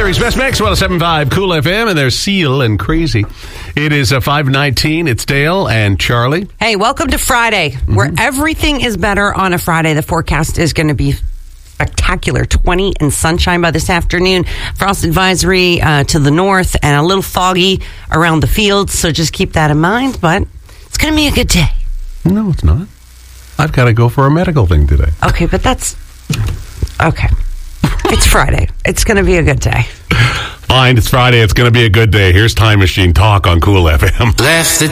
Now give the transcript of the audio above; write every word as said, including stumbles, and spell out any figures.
Missouri's Best Mix, one oh seven point five Cool F M, and there's Seal and Crazy. It is uh, five nineteen. It's Dale and Charlie. Hey, welcome to Friday, mm-hmm. where everything is better on a Friday. The forecast is going to be spectacular. twenty and sunshine by this afternoon. Frost advisory uh, to the north and a little foggy around the fields, so just keep that in mind. But it's going to be a good day. No, it's not. I've got to go for a medical thing today. Okay, but that's... Okay. It's Friday. It's going to be a good day. Fine, it's Friday. It's going to be a good day. Here's Time Machine Talk on Cool F M. Left the